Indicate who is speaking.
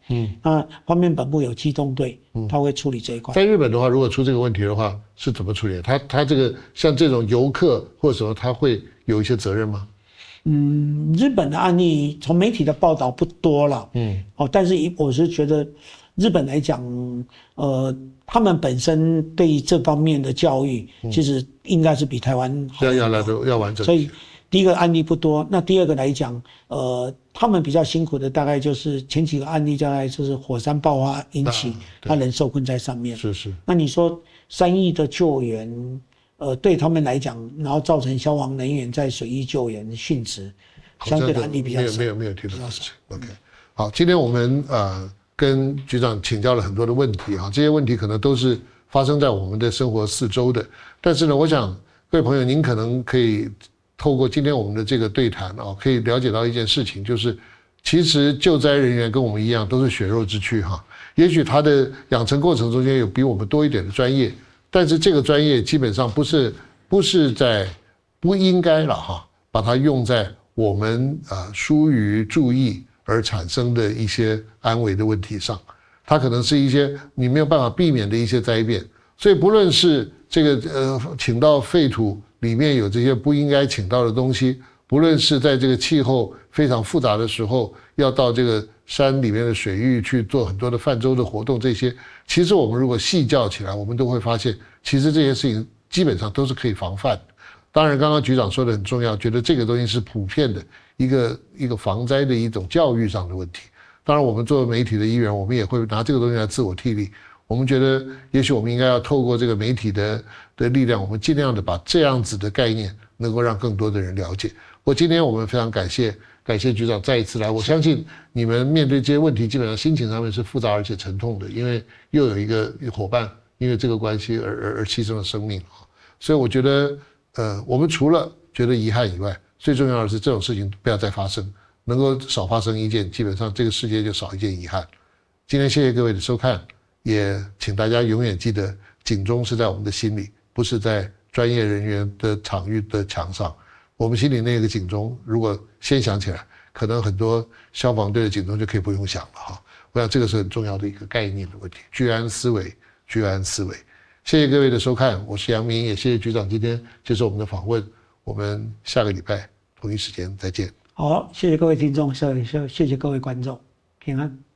Speaker 1: 那方面本部有机动队，他会处理这一块。
Speaker 2: 在日本的话，如果出这个问题的话，是怎么处理？他这个像这种游客或者什么，他会有一些责任吗？
Speaker 1: 日本的案例从媒体的报道不多了，但是我是觉得日本来讲，他们本身对这方面的教育，其实应该是比台湾好
Speaker 2: 要完整。
Speaker 1: 所以第一个案例不多，那第二个来讲，他们比较辛苦的大概就是前几个案例，大概就是火山爆发引起他人受困在上面。
Speaker 2: 是。
Speaker 1: 那你说3亿的救援？对他们来讲，然后造成消防人员在水域救援殉职，相对的案例比较少。
Speaker 2: 没有提到。OK， 好，今天我们跟局长请教了很多的问题哈，这些问题可能都是发生在我们的生活四周的，但是呢，我想各位朋友，您可能可以透过今天我们的这个对谈啊，可以了解到一件事情，就是其实救灾人员跟我们一样都是血肉之躯哈，也许他的养成过程中间有比我们多一点的专业。但是这个专业基本上不应该了哈，把它用在我们疏于注意而产生的一些安危的问题上，它可能是一些你没有办法避免的一些灾变，所以不论是这个请到废土里面有这些不应该请到的东西，不论是在这个气候非常复杂的时候要到这个山里面的水域去做很多的泛舟的活动，这些其实我们如果细较起来，我们都会发现，其实这些事情基本上都是可以防范的。当然，刚刚局长说的很重要，觉得这个东西是普遍的一个防灾的一种教育上的问题。当然，我们作为媒体的一员，我们也会拿这个东西来自我替力。我们觉得，也许我们应该要透过这个媒体的力量，我们尽量的把这样子的概念能够让更多的人了解。今天我们非常感谢局长再一次来，我相信你们面对这些问题，基本上心情上面是复杂而且沉痛的，因为又有一个伙伴因为这个关系而牺牲了生命，所以我觉得，我们除了觉得遗憾以外，最重要的是这种事情不要再发生，能够少发生一件，基本上这个世界就少一件遗憾。今天谢谢各位的收看，也请大家永远记得，警钟是在我们的心里，不是在专业人员的场域的墙上。我们心里那个警钟，如果先响起来，可能很多消防队的警钟就可以不用响了哈。我想这个是很重要的一个概念的问题，居安思危，居安思危。谢谢各位的收看，我是杨明，也谢谢局长今天接受我们的访问。我们下个礼拜同一时间再见。
Speaker 1: 好，谢谢各位听众，谢谢各位观众，平安。